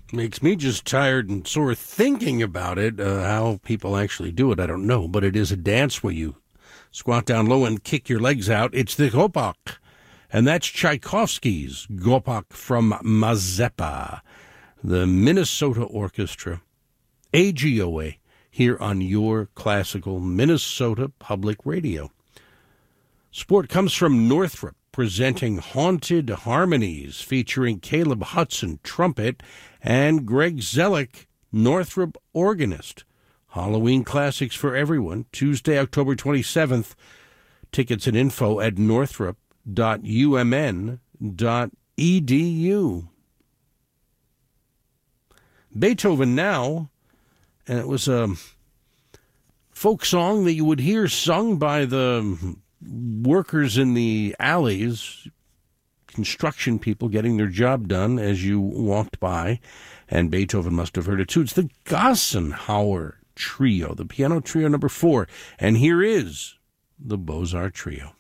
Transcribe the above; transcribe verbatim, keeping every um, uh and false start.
Makes me just tired and sore thinking about it. Uh, how people actually do it, I don't know. But it is a dance where you squat down low and kick your legs out. It's the Gopak. And that's Tchaikovsky's Gopak from Mazeppa, the Minnesota Orchestra, A G O A, here on your classical Minnesota Public Radio. Sport comes from Northrop, presenting Haunted Harmonies, featuring Caleb Hudson, trumpet, and Greg Zellick, Northrop organist. Halloween classics for everyone, Tuesday, October twenty-seventh. Tickets and info at northrop dot u m n dot e d u. Beethoven now, and it was a folk song that you would hear sung by the workers in the alleys, construction people getting their job done as you walked by, and Beethoven must have heard it too. It's the Gassenhauer Trio, the piano trio number four, and here is the Beaux-Arts Trio.